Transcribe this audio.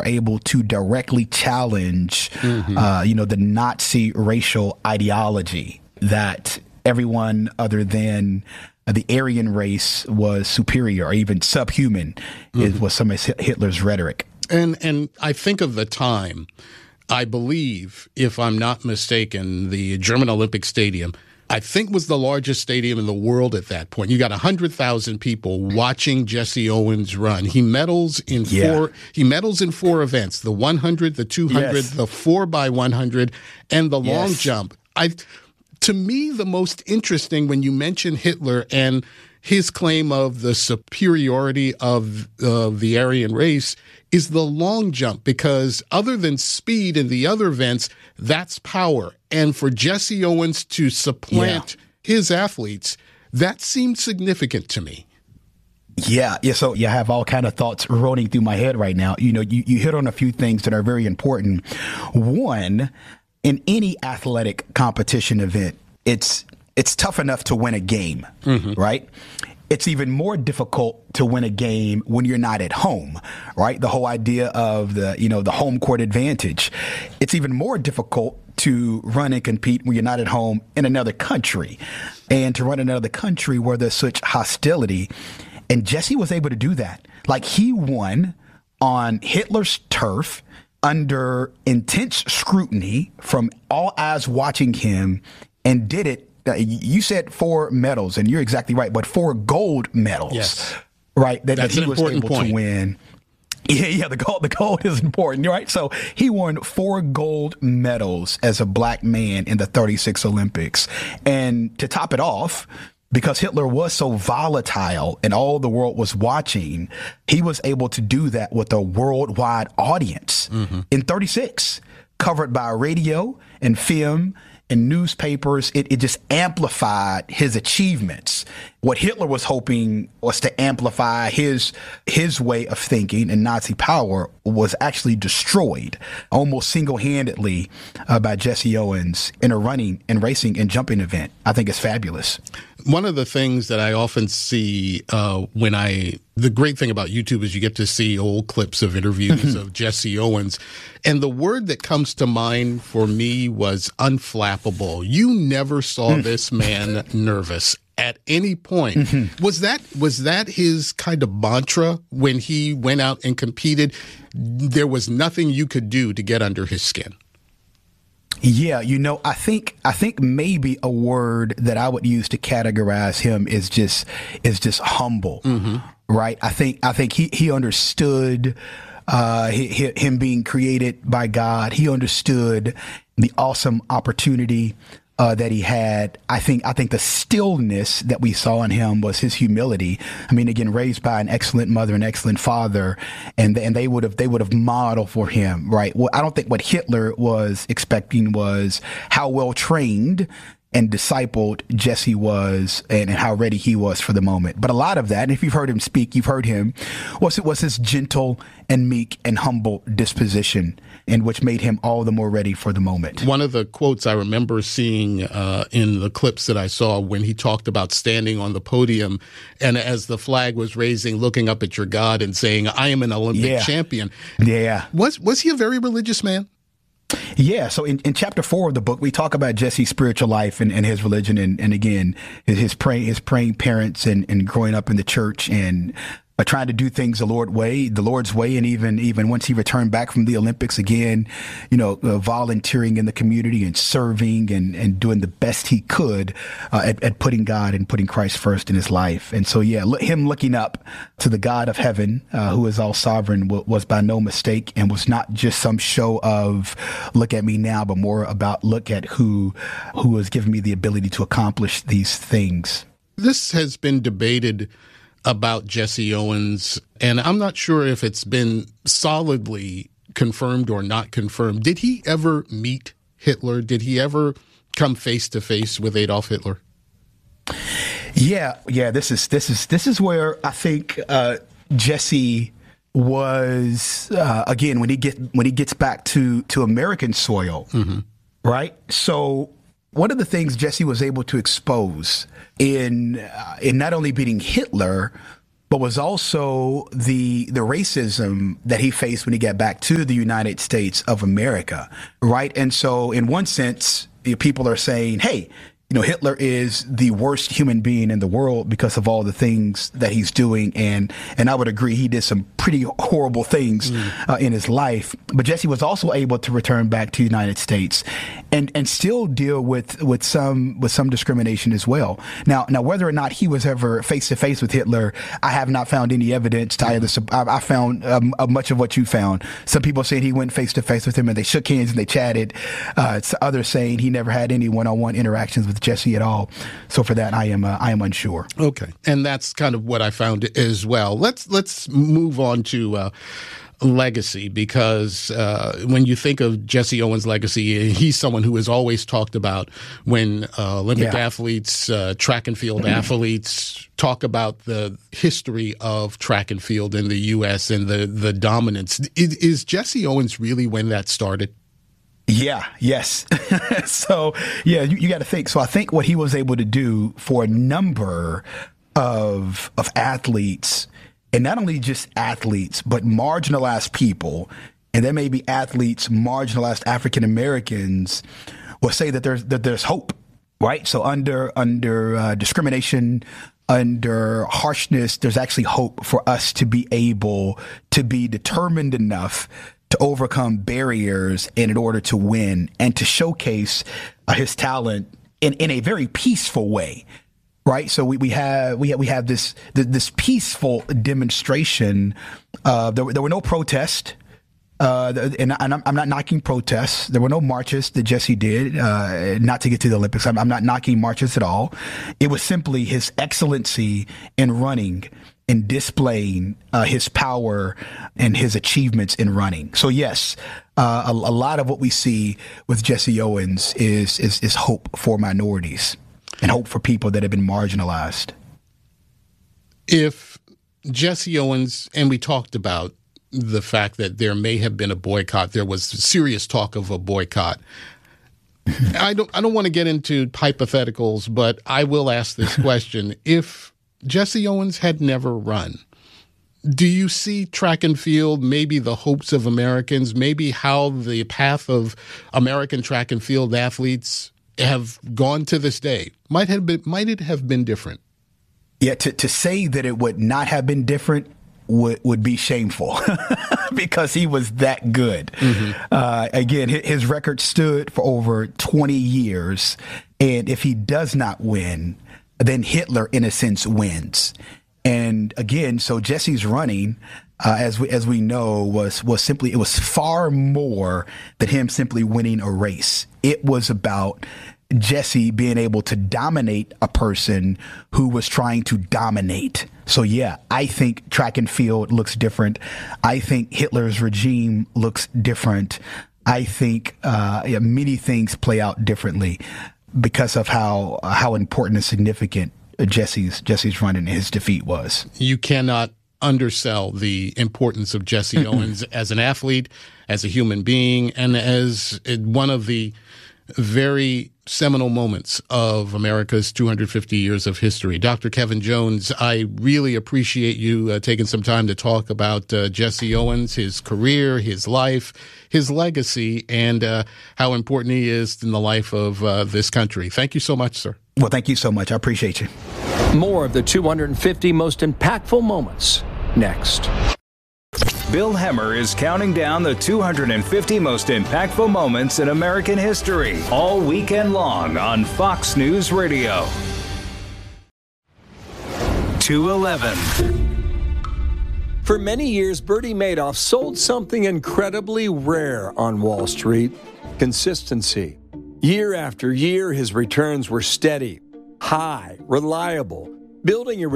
able to directly challenge, the Nazi racial ideology that everyone other than the Aryan race was superior or even subhuman, was some of Hitler's rhetoric. And I think of the time, I believe, if I'm not mistaken, the German Olympic Stadium, I think was the largest stadium in the world at that point. You got 100,000 people watching Jesse Owens run. He medals in four events: the 100, the 200, the 4x100, and the long jump. To me, the most interesting when you mention Hitler and his claim of the superiority of the Aryan race is the long jump, because other than speed in the other events, that's power. And for Jesse Owens to supplant his athletes, that seemed significant to me. Yeah. So I have all kind of thoughts rolling through my head right now. You hit on a few things that are very important. One, in any athletic competition event, it's tough enough to win a game, right? It's even more difficult to win a game when you're not at home, right? The whole idea of the home court advantage. It's even more difficult to run and compete when you're not at home in another country, and to run in another country where there's such hostility. And Jesse was able to do that. Like, he won on Hitler's turf under intense scrutiny from all eyes watching him, and did it. You said 4 medals, and you're exactly right, but 4 gold medals, right? That he was able to win. Yeah, the gold is important, right? So he won 4 gold medals as a black man in the 36 Olympics. And to top it off, because Hitler was so volatile and all the world was watching, he was able to do that with a worldwide audience in 36, covered by radio and film and newspapers. It just amplified his achievements. What Hitler was hoping was to amplify his way of thinking, and Nazi power was actually destroyed almost single-handedly by Jesse Owens in a running and racing and jumping event. I think it's fabulous. One of the things that I often see the great thing about YouTube is you get to see old clips of interviews of Jesse Owens. And the word that comes to mind for me was unflappable. You never saw this man nervous at any point. Was that his kind of mantra when he went out and competed? There was nothing you could do to get under his skin. Yeah, I think maybe a word that I would use to categorize him is just humble, right? I think he understood him being created by God. He understood the awesome opportunity that he had. I think the stillness that we saw in him was his humility. I mean, again, raised by an excellent mother, an excellent father, and they would have modeled for him, right? Well, I don't think what Hitler was expecting was how well trained and discipled Jesse was, and how ready he was for the moment. But a lot of that, and if you've heard him speak, you've heard him, was his gentle and meek and humble disposition, and which made him all the more ready for the moment. One of the quotes I remember seeing in the clips that I saw when he talked about standing on the podium and as the flag was raising, looking up at your God and saying, "I am an Olympic champion." Yeah. Was he a very religious man? Yeah. So in chapter 4 of the book, we talk about Jesse's spiritual life and his religion, and again, his praying parents and growing up in the church, and trying to do things the Lord's way. And even once he returned back from the Olympics again, volunteering in the community and serving and doing the best he could at putting God and putting Christ first in his life. And so, him looking up to the God of heaven, who is all sovereign, was by no mistake, and was not just some show of look at me now, but more about look at who has given me the ability to accomplish these things. This has been debated about Jesse Owens, and I'm not sure if it's been solidly confirmed or not confirmed. Did he ever meet Hitler? Did he ever come face to face with Adolf Hitler? Yeah. This is where I think Jesse was again when he gets back to American soil, right? So one of the things Jesse was able to expose in not only beating Hitler, but was also the racism that he faced when he got back to the United States of America, right? And so in one sense, people are saying, hey, Hitler is the worst human being in the world because of all the things that he's doing. And I would agree he did some pretty horrible things in his life. But Jesse was also able to return back to the United States and still deal with some discrimination as well. Now, whether or not he was ever face to face with Hitler, I have not found any evidence to either. I found much of what you found. Some people saying he went face to face with him and they shook hands and they chatted. Others saying he never had any one-on-one interactions with Jesse at all. So for that, I am unsure. Okay, and that's kind of what I found as well. Let's move on to legacy, because when you think of Jesse Owens' legacy, he's someone who is always talked about when Olympic athletes, track and field athletes talk about the history of track and field in the U.S. and the dominance. Is Jesse Owens really when that started? Yeah. Yes. So, you got to think. So I think what he was able to do for a number of athletes, and not only just athletes, but marginalized people, and there may be athletes, marginalized African Americans, will say that there's hope, right? So under discrimination, under harshness, there's actually hope for us to be able to be determined enough to overcome barriers in order to win and to showcase his talent in a very peaceful way, right? So we have this peaceful demonstration. There were no protests, and I'm not knocking protests. There were no marches that Jesse did, not to get to the Olympics. I'm not knocking marches at all. It was simply his excellency in running and displaying his power and his achievements in running. So yes, a lot of what we see with Jesse Owens is hope for minorities and hope for people that have been marginalized. If Jesse Owens, and we talked about the fact that there may have been a boycott, there was serious talk of a boycott. I don't want to get into hypotheticals, but I will ask this question. If Jesse Owens had never run, do you see track and field, maybe the hopes of Americans, maybe how the path of American track and field athletes have gone to this day? Might it have been different? Yeah, to say that it would not have been different would be shameful because he was that good. Again, his record stood for over 20 years. And if he does not win, then Hitler, in a sense, wins. And again, so Jesse's running, as we know, was far more than him simply winning a race. It was about Jesse being able to dominate a person who was trying to dominate. So yeah, I think track and field looks different. I think Hitler's regime looks different. I think many things play out differently because of how important and significant Jesse's run and his defeat was. You cannot undersell the importance of Jesse Owens as an athlete, as a human being, and as one of the very seminal moments of America's 250 years of history. Dr. Kevin Jones, I really appreciate you taking some time to talk about Jesse Owens, his career, his life, his legacy, and how important he is in the life of this country. Thank you so much, sir. Well, thank you so much. I appreciate you. More of the 250 most impactful moments next. Bill Hemmer is counting down the 250 most impactful moments in American history all weekend long on Fox News Radio. 211. For many years, Bernie Madoff sold something incredibly rare on Wall Street: consistency. Year after year, his returns were steady, high, reliable, building a